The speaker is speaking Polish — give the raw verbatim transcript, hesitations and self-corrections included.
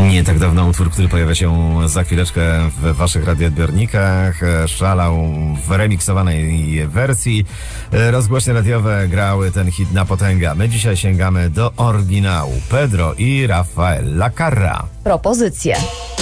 Nie tak dawno utwór, który pojawia się za chwileczkę w waszych radioodbiornikach, szalał w remiksowanej wersji. Rozgłośnie radiowe grały ten hit na potęgę. My dzisiaj sięgamy do oryginału. Pedro i Rafael La Carra. Propozycje.